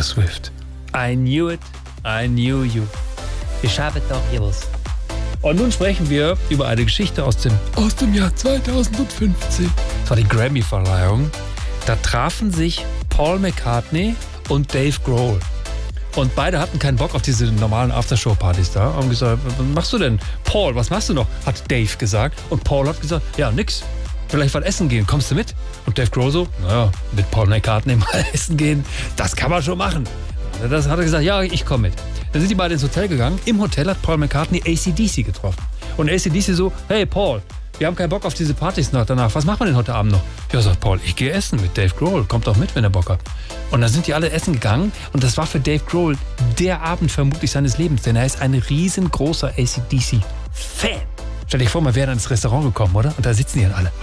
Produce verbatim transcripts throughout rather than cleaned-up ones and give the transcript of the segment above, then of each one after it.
Taylor Swift. I knew it, I knew you. Ich habe doch gewusst. Und nun sprechen wir über eine Geschichte aus dem, aus dem Jahr zweitausendfünfzehn. Das war die Grammy-Verleihung. Da trafen sich Paul McCartney und Dave Grohl. Und beide hatten keinen Bock auf diese normalen Aftershow-Partys da. Haben gesagt, was machst du denn? Paul, was machst du noch? Hat Dave gesagt. Und Paul hat gesagt, ja, nix. Vielleicht was essen gehen, kommst du mit? Und Dave Grohl so, naja, mit Paul McCartney mal essen gehen, das kann man schon machen. Das hat er gesagt, ja, ich komme mit. Dann sind die beide ins Hotel gegangen. Im Hotel hat Paul McCartney A C D C getroffen. Und A C D C so, hey Paul, wir haben keinen Bock auf diese Partys nach danach. Was machen wir denn heute Abend noch? Ja, sagt Paul, ich gehe essen mit Dave Grohl. Kommt doch mit, wenn er Bock hat. Und dann sind die alle essen gegangen. Und das war für Dave Grohl der Abend vermutlich seines Lebens. Denn er ist ein riesengroßer A C D C-Fan. Stell dir vor, man wäre dann ins Restaurant gekommen, oder? Und da sitzen die dann alle.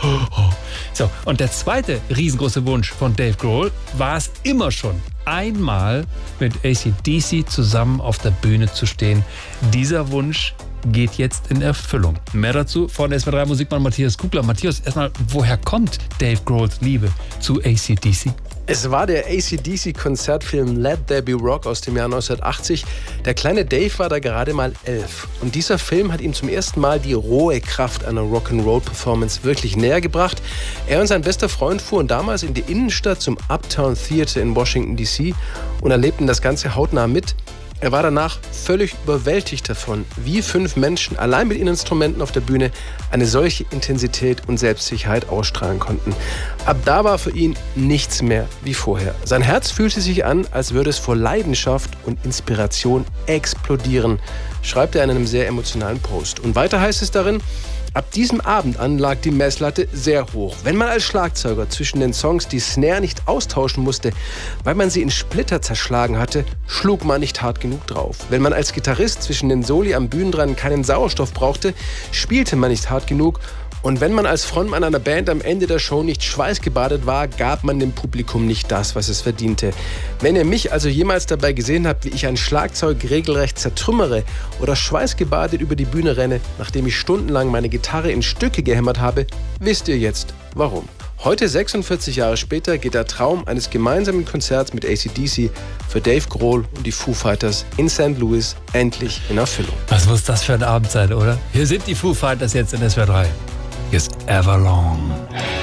So, und der zweite riesengroße Wunsch von Dave Grohl war es immer schon, einmal mit A C D C zusammen auf der Bühne zu stehen. Dieser Wunsch geht jetzt in Erfüllung. Mehr dazu von S W R drei Musikmann Matthias Kugler. Matthias, erstmal, woher kommt Dave Grohls Liebe zu A C D C? Es war der A C D C-Konzertfilm Let There Be Rock aus dem Jahr neunzehnhundertachtzig. Der kleine Dave war da gerade mal elf. Und dieser Film hat ihm zum ersten Mal die rohe Kraft einer Rock'n'Roll-Performance wirklich näher gebracht. Er und sein bester Freund fuhren damals in die Innenstadt zum Uptown Theater in Washington D C und erlebten das Ganze hautnah mit. Er war danach völlig überwältigt davon, wie fünf Menschen allein mit ihren Instrumenten auf der Bühne eine solche Intensität und Selbstsicherheit ausstrahlen konnten. Ab da war für ihn nichts mehr wie vorher. Sein Herz fühlte sich an, als würde es vor Leidenschaft und Inspiration explodieren, schreibt er in einem sehr emotionalen Post. Und weiter heißt es darin: Ab diesem Abend an lag die Messlatte sehr hoch. Wenn man als Schlagzeuger zwischen den Songs die Snare nicht austauschen musste, weil man sie in Splitter zerschlagen hatte, schlug man nicht hart genug drauf. Wenn man als Gitarrist zwischen den Soli am Bühnenrand keinen Sauerstoff brauchte, spielte man nicht hart genug. Und wenn man als Frontmann einer Band am Ende der Show nicht schweißgebadet war, gab man dem Publikum nicht das, was es verdiente. Wenn ihr mich also jemals dabei gesehen habt, wie ich ein Schlagzeug regelrecht zertrümmere oder schweißgebadet über die Bühne renne, nachdem ich stundenlang meine Gitarre in Stücke gehämmert habe, wisst ihr jetzt warum. Heute, sechsundvierzig Jahre später, geht der Traum eines gemeinsamen Konzerts mit A C D C für Dave Grohl und die Foo Fighters in Sankt Louis endlich in Erfüllung. Was muss das für ein Abend sein, oder? Hier sind die Foo Fighters jetzt in S W R drei. Hier ist Everlong.